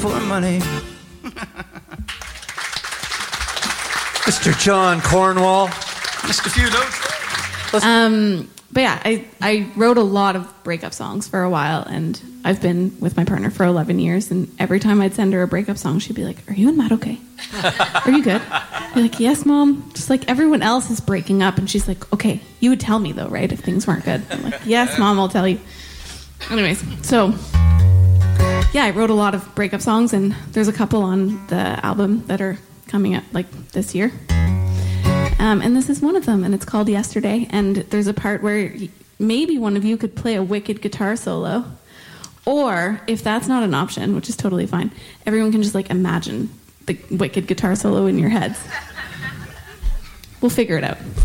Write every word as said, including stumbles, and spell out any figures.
for money. Mister John Cornwall. Missed a few notes. Um, but yeah, I, I wrote a lot of breakup songs for a while, and I've been with my partner for eleven years, and every time I'd send her a breakup song, she'd be like, are you and Matt okay? Are you good? I'd be like, yes, Mom. Just like everyone else is breaking up, and she's like, okay, you would tell me though, right, if things weren't good? I'm like, yes, Mom, I'll tell you. Anyways, so yeah, I wrote a lot of breakup songs, and there's a couple on the album that are coming out like this year. Um, and this is one of them, and it's called Yesterday, and there's a part where maybe one of you could play a wicked guitar solo, or if that's not an option, which is totally fine, everyone can just like imagine the wicked guitar solo in your heads. We'll figure it out.